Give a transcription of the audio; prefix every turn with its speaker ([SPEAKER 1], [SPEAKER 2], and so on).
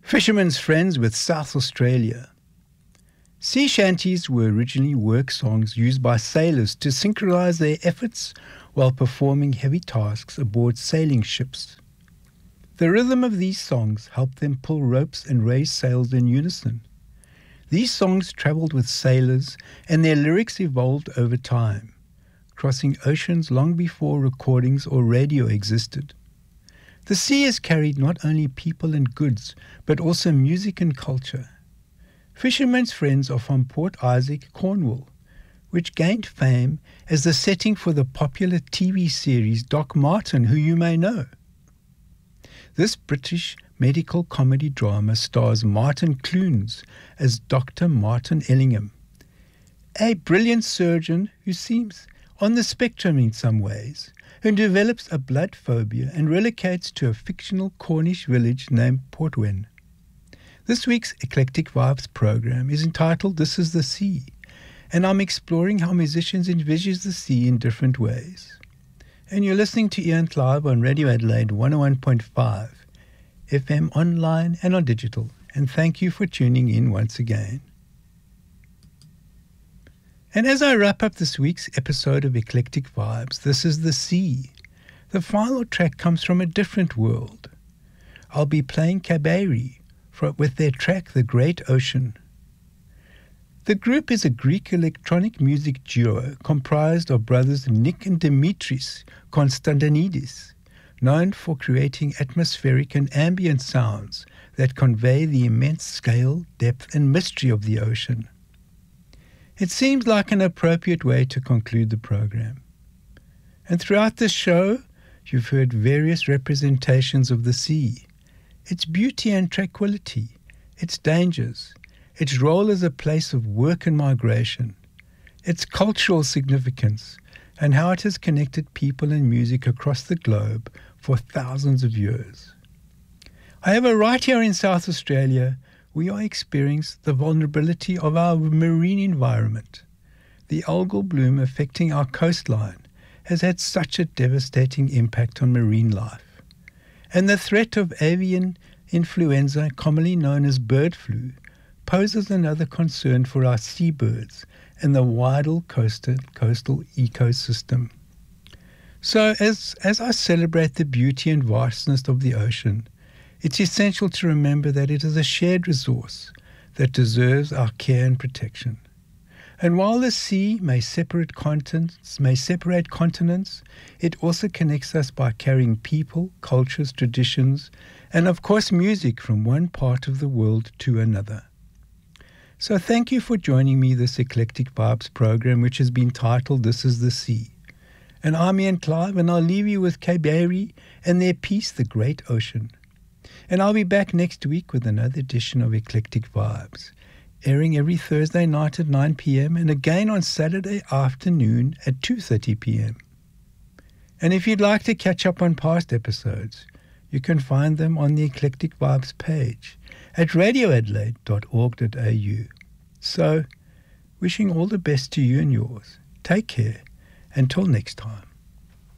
[SPEAKER 1] Fishermen's Friends with South Australia. Sea shanties were originally work songs used by sailors to synchronize their efforts while performing heavy tasks aboard sailing ships. The rhythm of these songs helped them pull ropes and raise sails in unison. These songs traveled with sailors, and their lyrics evolved over time, crossing oceans long before recordings or radio existed. The sea has carried not only people and goods, but also music and culture. Fishermen's Friends are from Port Isaac, Cornwall, which gained fame as the setting for the popular TV series Doc Martin, who you may know. This British medical comedy drama stars Martin Clunes as Dr. Martin Ellingham, a brilliant surgeon who seems on the spectrum in some ways, who develops a blood phobia and relocates to a fictional Cornish village named Portwen. This week's Eclectic Vibes program is entitled This is the Sea, and I'm exploring how musicians envision the sea in different ways. And you're listening to Ian Clive on Radio Adelaide 101.5, FM online and on digital, and thank you for tuning in once again. And as I wrap up this week's episode of Eclectic Vibes, This is the Sea, the final track comes from a different world. I'll be playing Kaberi with their track The Great Ocean. The group is a Greek electronic music duo comprised of brothers Nick and Dimitris Konstantinidis, known for creating atmospheric and ambient sounds that convey the immense scale, depth and mystery of the ocean. It seems like an appropriate way to conclude the program. And throughout this show, you've heard various representations of the sea, its beauty and tranquility, its dangers, its role as a place of work and migration, its cultural significance, and how it has connected people and music across the globe for thousands of years. However, right here in South Australia, we are experiencing the vulnerability of our marine environment. The algal bloom affecting our coastline has had such a devastating impact on marine life. And the threat of avian influenza, commonly known as bird flu, poses another concern for our seabirds and the wider coastal ecosystem. So as I celebrate the beauty and vastness of the ocean, it's essential to remember that it is a shared resource that deserves our care and protection. And while the sea may separate continents, it also connects us by carrying people, cultures, traditions, and of course music from one part of the world to another. So thank you for joining me this Eclectic Vibes program, which has been titled This is the Sea. And I'm Ian Clive, and I'll leave you with Kaberi and their piece, The Great Ocean. And I'll be back next week with another edition of Eclectic Vibes, airing every Thursday night at 9 p.m. and again on Saturday afternoon at 2:30 p.m. And if you'd like to catch up on past episodes, you can find them on the Eclectic Vibes page at radioadelaide.org.au. So, wishing all the best to you and yours. Take care. Until next time.